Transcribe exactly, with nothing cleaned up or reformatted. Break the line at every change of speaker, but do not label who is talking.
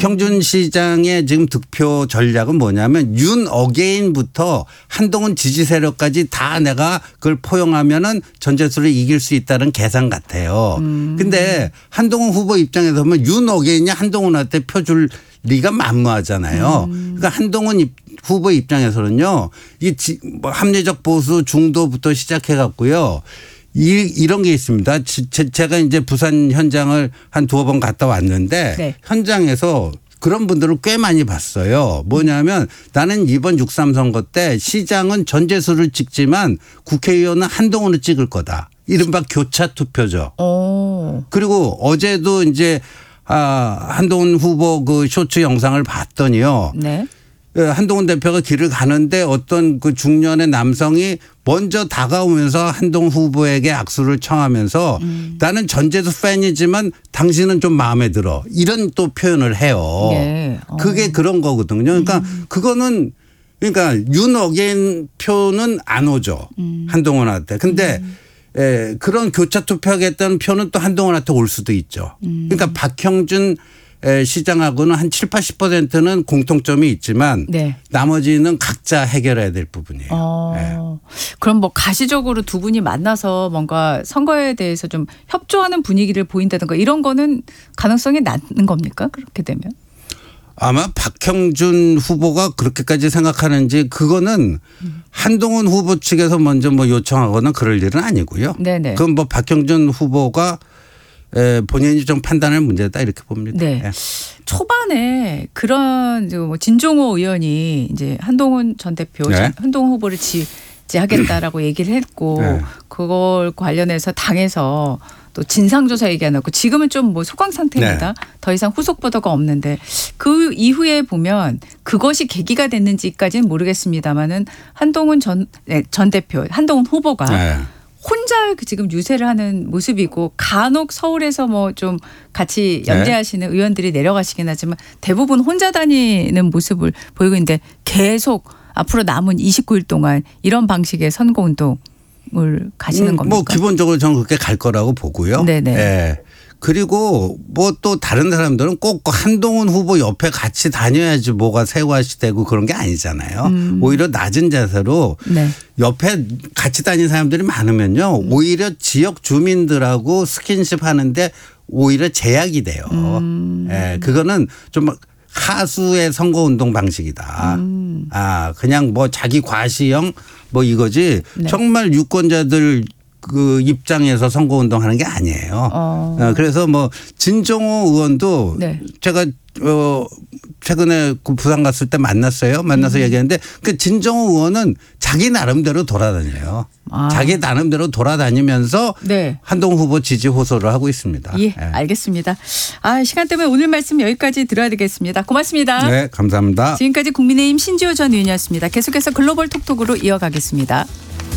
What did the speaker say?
박형준 시장의 지금 득표 전략은 뭐냐면 윤 어게인부터 한동훈 지지 세력까지 다 내가 그걸 포용하면은 전재수를 이길 수 있다는 계산 같아요. 음. 근데 한동훈 후보 입장에서 보면 윤 어게인이 한동훈한테 표 줄 리가 만무하잖아요. 음. 그러니까 한동훈 후보 입장에서는요. 이 뭐 합리적 보수 중도부터 시작해 갖고요. 이, 이런 게 있습니다. 제, 제가 이제 부산 현장을 한 두어 번 갔다 왔는데 네. 현장에서 그런 분들을 꽤 많이 봤어요. 뭐냐면 나는 이번 육삼 선거 때 시장은 전재수를 찍지만 국회의원은 한동훈을 찍을 거다. 이른바 교차 투표죠. 오. 그리고 어제도 이제 아, 한동훈 후보 그 쇼츠 영상을 봤더니요. 네. 한동훈 대표가 길을 가는데 어떤 그 중년의 남성이 먼저 다가오면서 한동훈 후보에게 악수를 청하면서 음. 나는 전재수 팬이지만 당신은 좀 마음에 들어. 이런 또 표현을 해요. 네. 어. 그게 그런 거거든요. 그러니까 음. 그거는 그러니까 윤 어게인 표는 안 오죠. 음. 한동훈한테. 근데 음. 예, 그런 교차 투표하겠다는 표는 또 한동훈한테 올 수도 있죠. 음. 그러니까 박형준 시장하고는 한 칠, 팔십 퍼센트는 공통점이 있지만 네. 나머지는 각자 해결해야 될 부분이에요. 어.
네. 그럼 뭐 가시적으로 두 분이 만나서 뭔가 선거에 대해서 좀 협조하는 분위기를 보인다든가 이런 거는 가능성이 낮는 겁니까? 그렇게 되면?
아마 박형준 후보가 그렇게까지 생각하는지 그거는 음. 한동훈 후보 측에서 먼저 뭐 요청하거나 그럴 일은 아니고요. 네네. 그건 뭐 박형준 후보가 본인이 좀 판단할 문제다 이렇게 봅니다.
네. 네. 초반에 그런 뭐 진종호 의원이 이제 한동훈 전 대표, 네. 한동훈 후보를 지지하겠다라고 얘기를 했고 네. 그걸 관련해서 당에서 또 진상조사 얘기해놓고 지금은 좀 뭐 소강 상태입니다. 네. 더 이상 후속 보도가 없는데 그 이후에 보면 그것이 계기가 됐는지까지는 모르겠습니다만은 한동훈 전, 네, 전 대표, 한동훈 후보가 네. 혼자 지금 유세를 하는 모습이고 간혹 서울에서 뭐 좀 같이 연대하시는 네. 의원들이 내려가시긴 하지만 대부분 혼자 다니는 모습을 보이고 있는데 계속 앞으로 남은 이십구 일 동안 이런 방식의 선거운동 을 가시는
음,
겁니까?
뭐 기본적으로 저는 그렇게 갈 거라고 보고요. 네네. 네. 그리고 뭐 또 다른 사람들은 꼭 한동훈 후보 옆에 같이 다녀야지 뭐가 세워시 되고 그런 게 아니잖아요. 음. 오히려 낮은 자세로 네. 옆에 같이 다니는 사람들이 많으면요. 음. 오히려 지역 주민들하고 스킨십 하는데 오히려 제약이 돼요. 음. 네. 그거는 좀 하수의 선거운동 방식이다. 음. 아, 그냥 뭐 자기 과시형 뭐 이거지 네. 정말 유권자들 그 입장에서 선거운동 하는 게 아니에요. 어. 어, 그래서 뭐 진정호 의원도 네. 제가 어 최근에 그 부산 갔을 때 만났어요. 만나서 음. 얘기했는데 그 진정호 의원은 자기 나름대로 돌아다녀요. 아. 자기 나름대로 돌아다니면서 네. 한동훈 후보 지지 호소를 하고 있습니다.
예, 네. 알겠습니다. 아, 시간 때문에 오늘 말씀 여기까지 들어야 되겠습니다. 고맙습니다.
네, 감사합니다.
지금까지 국민의힘 신지호 전 의원이었습니다. 계속해서 글로벌 톡톡으로 이어가겠습니다.